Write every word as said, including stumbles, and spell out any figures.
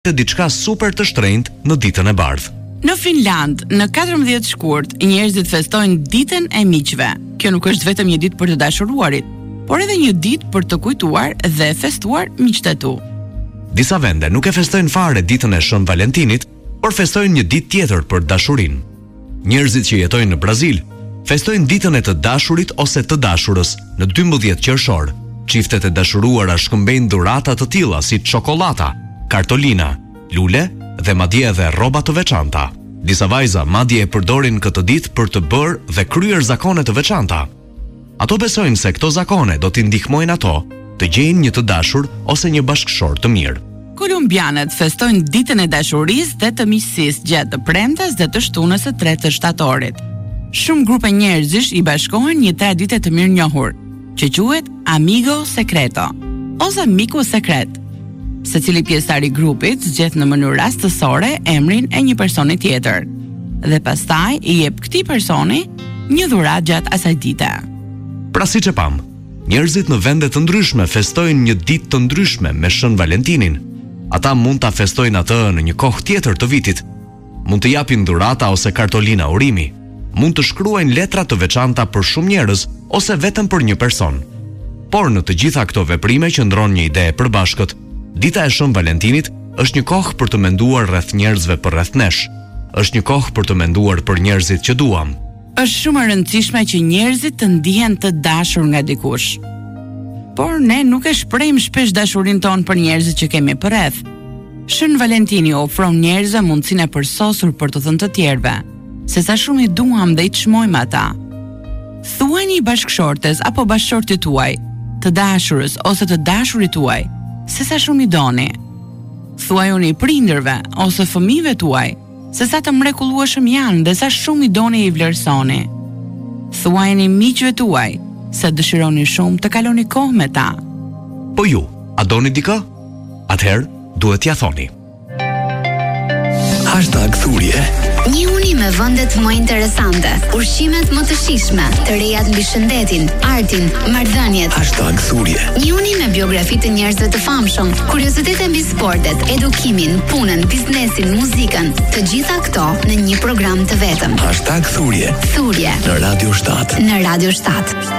të diçka super të shtrenjtë në ditën e bardhë. Në Finland, në katërmbëdhjetë shkurt, njerëzit festojnë ditën e miqve. Kjo nuk është vetëm një ditë për të dashuruarit, por edhe një ditë për të kujtuar dhe festuar miqtë e tu. Disa vende nuk e festojnë fare ditën e Shën Valentinit, por festojnë një ditë tjetër për dashurinë. Njerëzit që jetojnë në Brazil festojnë ditën e të dashurit ose të dashurës në dymbëdhjetë qershor. Çiftet e dashuruara shkëmbejnë dhurata të tilla si çokolata, kartolina, lule dhe madje edhe rroba të veçanta. Disa vajza madje e përdorin këtë ditë për të bërë dhe kryer zakone të veçanta. Ato besojnë se këto zakone do t'i ndihmojnë ato të gjejnë një të dashur ose një bashkëshor të mirë. Kolumbianët festojnë ditën e dashurisë dhe të miqësisë gjatë të premtes dhe të shtunës së tretë të shtatorit. Shumë grupe njerëzish i bashkohen një traditë të mirënjohur, që quhet amigo secreto ose miku sekret. Secili pjesëtar i grupit zgjedh në mënyrë rastësore emrin e një personi tjetër dhe pastaj i jep këtij personi një dhuratë gjatë asaj dite. Pra siç e pam, njerëzit në vende të ndryshme festojnë një ditë të ndryshme me Shën Valentinin. Ata mund ta festojnë atë në një kohë tjetër të vitit. Mund të japin dhurata ose kartolina urimi. Mund të shkruajnë letra të veçanta për shumë njerëz ose vetëm për një person. Por në të gjitha këto veprime qëndron një ide e përbashkët. Dita e Shën Valentinit është një kohë për të menduar rreth njerëzve përreth nesh. Është një kohë për të menduar për njerëzit që duam. Është shumë e rëndësishme që njerëzit të ndihen të dashur nga dikush. Por ne nuk e shprehim shpesh dashurinë tonë për njerëzit që kemi përreth. Shën Valentini ofron njerëzve mundësinë e përsosur për të thënë të tjerëve se sa shumë i duam dhe i çmojmë ata. Thuajini bashkëshortes apo bashkëshortit tuaj, të dashurës ose të dashurit tuaj, se sa shumë i doni. Thuajuni prindërve ose fëmijëve tuaj se sa të mrekullueshëm janë dhe sa shumë i doni e i vlerësoni. Thuajini miqve tuaj se dëshironi shumë të kaloni kohë me ta. Po ju, a doni dikë? Atëherë duhet t'ia thoni. Hashtag thurje. Një uni me vendet më interesante, ushqimet më të shijshme, të rejat mbi shëndetin, artin, marrëdhëniet. Hashtag thurje. Një uni me biografi të njerëzve të famshëm, kuriozitete mbi sportet, edukimin, punën, biznesin, muzikën, të gjitha këto në një program të vetëm. Hashtag thurje. Thurje Në Radio shtat. Në Radio shtat.